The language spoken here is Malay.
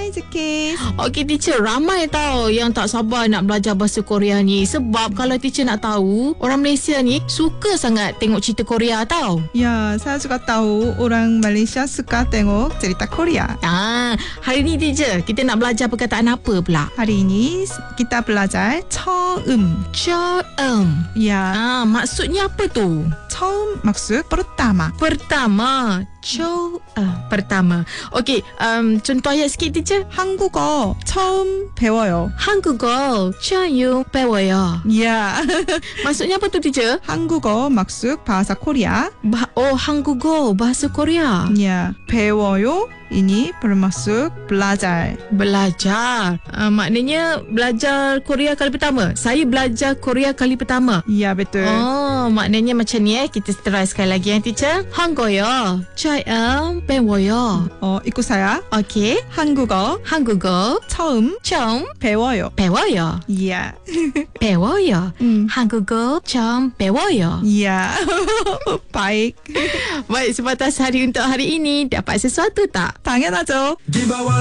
Hai Zekis. Okey teacher, ramai tau yang tak sabar nak belajar bahasa Korea ni. Sebab kalau teacher nak tahu, orang Malaysia ni suka sangat tengok cerita Korea tau. Ya, saya juga tahu orang Malaysia suka tengok cerita Korea. Hari ni teacher, kita nak belajar perkataan apa pula? Hari ini kita belajar 처음. 처음. Ya, Maksudnya apa tu? 처음 maksud pertama. Pertama. pertama. Okey, contoh ayat sikit teacher. 한국어 처음 배워요. 한국어 처음 배워요. Ya, Maksudnya apa tu teacher? 한국어 maksud bahasa Korea. 한국어 bahasa Korea. Ya, 배워요 ini bermaksud belajar. Belajar. Maknanya belajar Korea kali pertama. Saya belajar Korea kali pertama. Ya, betul. Maknanya macam ni kita try sekali lagi teacher. 한국어 처음 배워요. ikut saya. Okey. 한국어 한국어 처음 배워요. 배워요. Ya. 배워요. 한국어 처음 배워요. Ya. Baik. Baik, sebatas hari untuk hari ini dapat sesuatu tak? 당연하죠. Di bawah